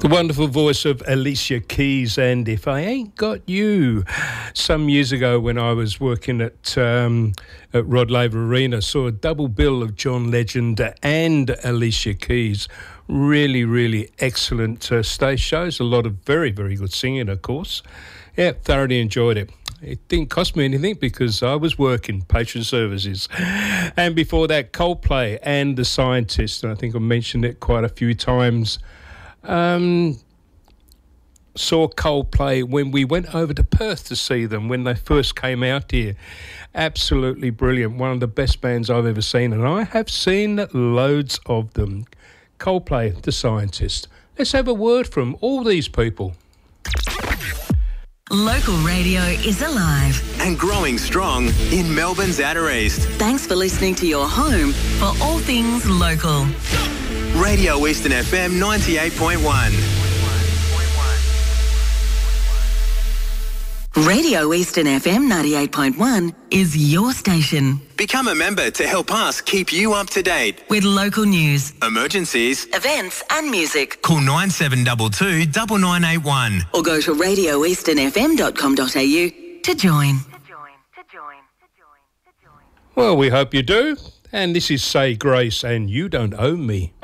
The wonderful voice of Alicia Keys and If I Ain't Got You. Some years ago when I was working at Rod Laver Arena, saw a double bill of John Legend and Alicia Keys. Really, really excellent stage shows. A lot of very, very good singing, of course. Yeah, thoroughly enjoyed it. It didn't cost me anything because I was working, patron services. And before that, Coldplay and The Scientist. And I think I mentioned it quite a few times. Saw Coldplay when we went over to Perth to see them when they first came out here. Absolutely brilliant. One of the best bands I've ever seen, and I have seen loads of them. Coldplay, The Scientist. Let's have a word from all these people. Local radio is alive and growing strong in Melbourne's Outer East. Thanks for listening to your home for all things local. Radio Eastern FM 98.1. Radio Eastern FM 98.1 is your station. Become a member to help us keep you up to date with local news, emergencies, events and music. Call 9722 9981 or go to radioeasternfm.com.au to join. Well, we hope you do. And this is Say Grace and You Don't Owe Me.